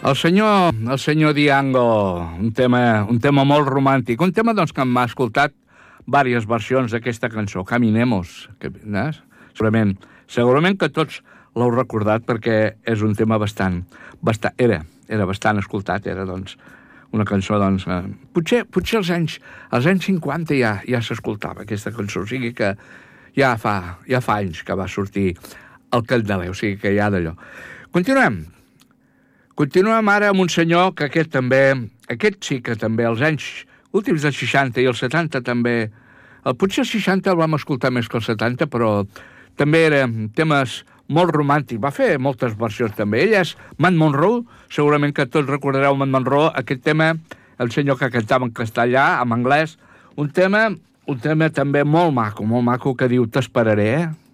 El senyor Diango, un tema molt romàntic, un tema doncs, que m'ha escoltat diverses versions d'aquesta cançó, Caminemos, segurament que tots l'heu recordat perquè és un tema era bastant escoltat, era doncs una cançó, doncs, potser als anys 50 ja s'escoltava aquesta cançó, o sigui que ja fa anys que va sortir el Candeler, o sigui que ja d'allò. Continuem ara amb un senyor que aquest sí que també als anys últims dels 60 i els 70 també, potser els 60 el vam escoltar més que els 70, però també eren temes molt romàntics, va fer moltes versions també. Ell és Matt Monro, segurament que tots recordareu Matt Monro, aquest tema, el senyor que cantava en castellà, en anglès, un tema també molt maco que diu T'esperaré,